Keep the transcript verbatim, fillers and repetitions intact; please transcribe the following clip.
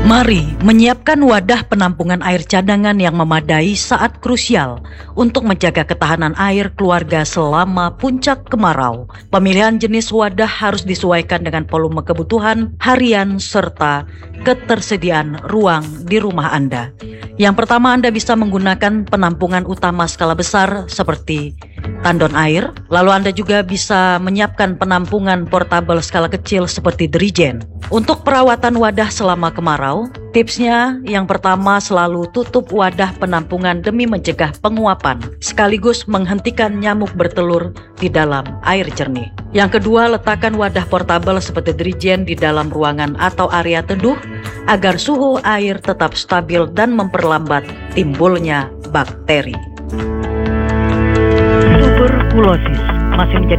Mari menyiapkan wadah penampungan air cadangan yang memadai saat krusial untuk menjaga ketahanan air keluarga selama puncak kemarau. Pemilihan jenis wadah harus disesuaikan dengan volume kebutuhan harian serta ketersediaan ruang di rumah Anda. Yang pertama, Anda bisa menggunakan penampungan utama skala besar seperti tandon air. Lalu Anda juga bisa menyiapkan penampungan portable skala kecil seperti dirigen. Untuk perawatan wadah selama kemarau, tipsnya yang pertama, selalu tutup wadah penampungan demi mencegah penguapan, sekaligus menghentikan nyamuk bertelur di dalam air jernih. Yang kedua, letakkan wadah portable seperti dirigen di dalam ruangan atau area teduh agar suhu air tetap stabil dan memperlambat timbulnya bakteri. Tuberkulosis masih menjadi